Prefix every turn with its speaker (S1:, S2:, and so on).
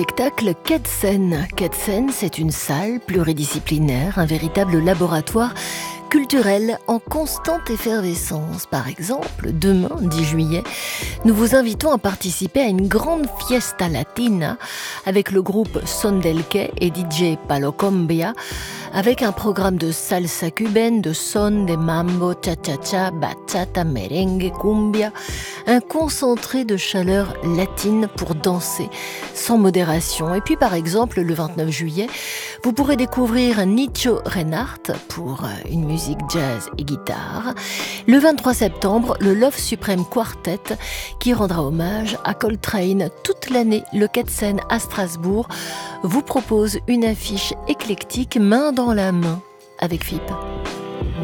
S1: Spectacle Quai de Seine. Quai de Seine, c'est une salle pluridisciplinaire, un véritable laboratoire culturel en constante effervescence. Par exemple, demain, 10 juillet, nous vous invitons à participer à une grande fiesta latina avec le groupe Son del Quai et DJ Palo Combia, avec un programme de salsa cubaine, de son, de mambo, cha-cha-cha, bachata, merengue, cumbia, un concentré de chaleur latine pour danser sans modération. Et puis par exemple, le 29 juillet, vous pourrez découvrir Nicho Reinhardt pour une musique jazz et guitare. Le 23 septembre, le Love Supreme Quartet qui rendra hommage à Coltrane toute l'année. Le Quai de Seine à Strasbourg vous propose une affiche éclectique main dans la main avec FIP.